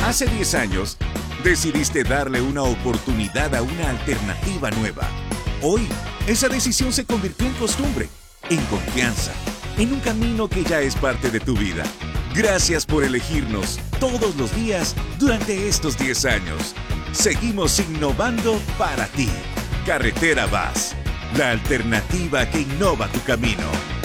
Hace 10 años, decidiste darle una oportunidad a una alternativa nueva. Hoy, esa decisión se convirtió en costumbre, en confianza, en un camino que ya es parte de tu vida. Gracias por elegirnos todos los días durante estos 10 años. Seguimos innovando para ti. Carretera VAS, la alternativa que innova tu camino.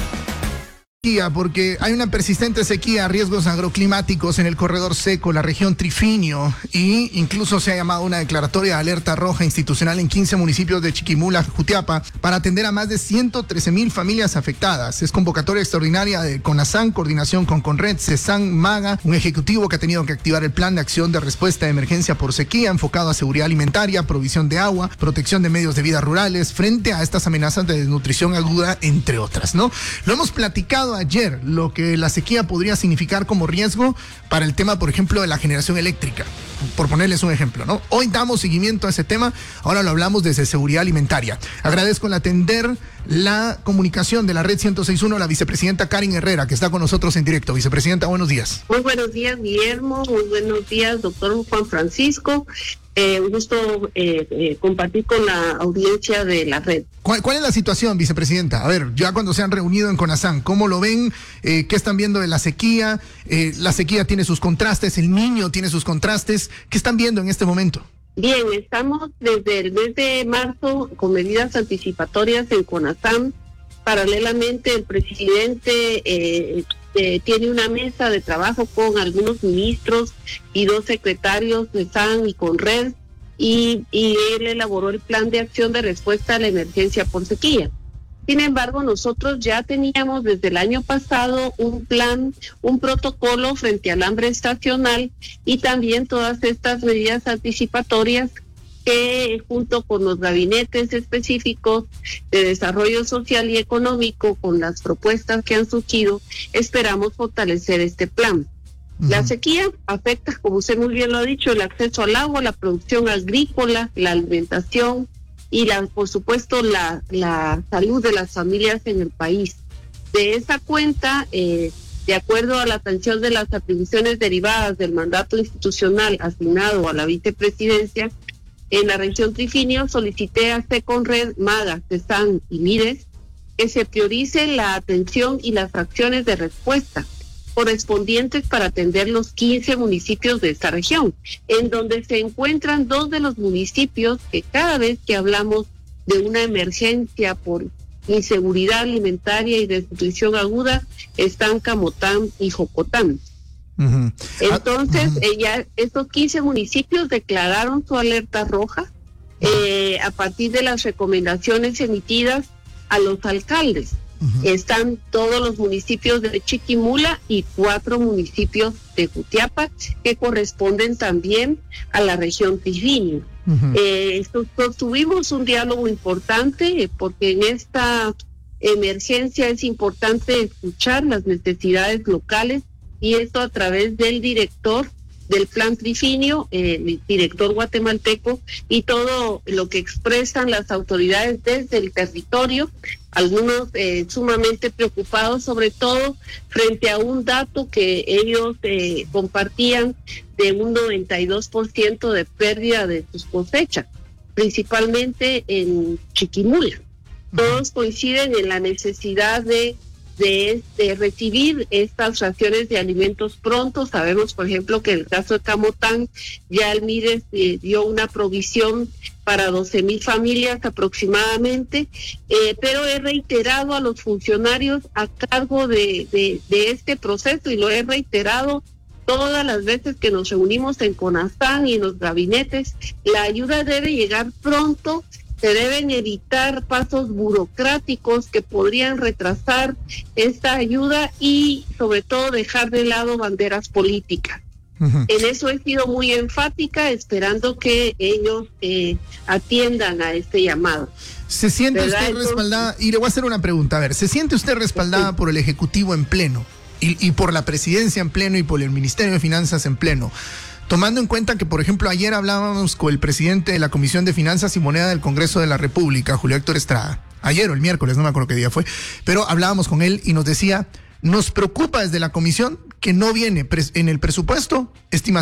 Porque hay una persistente sequía, riesgos agroclimáticos en el corredor seco, la región Trifinio, y incluso se ha llamado una declaratoria de alerta roja institucional en 15 municipios de Chiquimula, Jutiapa, para atender a más de 113,000 familias afectadas. Es convocatoria extraordinaria de CONASAN, coordinación con CONRED, CESAN, MAGA, un ejecutivo que ha tenido que activar el plan de acción de respuesta de emergencia por sequía, enfocado a seguridad alimentaria, provisión de agua, protección de medios de vida rurales, frente a estas amenazas de desnutrición aguda, entre otras, ¿no? Lo hemos platicado ayer, lo que la sequía podría significar como riesgo para el tema, por ejemplo, de la generación eléctrica, por ponerles un ejemplo, ¿no? Hoy damos seguimiento a ese tema, ahora lo hablamos desde seguridad alimentaria. Agradezco el atender la comunicación de la Red 106.1, la vicepresidenta Karen Herrera, que está con nosotros en directo. Vicepresidenta, buenos días. Muy buenos días, Guillermo, muy buenos días, doctor Juan Francisco. Un gusto compartir con la audiencia de la red. ¿Cuál es la situación, vicepresidenta? A ver, ya cuando se han reunido en CONASAN, ¿cómo lo ven? ¿Qué están viendo de la sequía? La sequía tiene sus contrastes, el Niño tiene sus contrastes. ¿Qué están viendo en este momento? Bien, estamos desde el mes de marzo con medidas anticipatorias en CONASAN. Paralelamente, el presidente tiene una mesa de trabajo con algunos ministros y 2 secretarios de SAN y CONRED, y él elaboró el plan de acción de respuesta a la emergencia por sequía. Sin embargo, nosotros ya teníamos desde el año pasado un plan, un protocolo frente al hambre estacional, y también todas estas medidas anticipatorias que junto con los gabinetes específicos de desarrollo social y económico, con las propuestas que han surgido, esperamos fortalecer este plan. La sequía afecta, como usted muy bien lo ha dicho, el acceso al agua, la producción agrícola, la alimentación y por supuesto la salud de las familias en el país. De esa cuenta, de acuerdo a la atención de las atribuciones derivadas del mandato institucional asignado a la vicepresidencia, en la región Trifinio solicité a CECONRED, MAGA, CESAN y MIDES que se priorice la atención y las acciones de respuesta correspondientes para atender los 15 municipios de esta región, en donde se encuentran 2 de los municipios que cada vez que hablamos de una emergencia por inseguridad alimentaria y desnutrición aguda están Camotán y Jocotán. Entonces, ya estos 15 municipios declararon su alerta roja a partir de las recomendaciones emitidas a los alcaldes. Están todos los municipios de Chiquimula y 4 municipios de Jutiapa, que corresponden también a la región Trifinio. Tuvimos un diálogo importante porque en esta emergencia es importante escuchar las necesidades locales, y esto a través del director del Plan Trifinio, el director guatemalteco, y todo lo que expresan las autoridades desde el territorio, algunos sumamente preocupados, sobre todo frente a un dato que ellos compartían de un 92% de pérdida de sus cosechas, principalmente en Chiquimula. Todos coinciden en la necesidad de recibir estas raciones de alimentos pronto. Sabemos, por ejemplo, que en el caso de Camotán ya el MIDES dio una provisión para 12,000 familias aproximadamente, pero he reiterado a los funcionarios a cargo de este proceso, y lo he reiterado todas las veces que nos reunimos en CONASAN y en los gabinetes: la ayuda debe llegar pronto. Se deben evitar pasos burocráticos que podrían retrasar esta ayuda, y sobre todo dejar de lado banderas políticas. En eso he sido muy enfática, esperando que ellos atiendan a este llamado. ¿Se siente usted respaldada? Y le voy a hacer una pregunta, a ver, ¿se siente usted respaldada por el Ejecutivo en pleno y por la Presidencia en pleno y por el Ministerio de Finanzas en pleno? Tomando en cuenta que, por ejemplo, ayer hablábamos con el presidente de la Comisión de Finanzas y Moneda del Congreso de la República, Julio Héctor Estrada, ayer o el miércoles, no me acuerdo qué día fue, pero hablábamos con él y nos decía: nos preocupa desde la comisión que no viene en el presupuesto estimación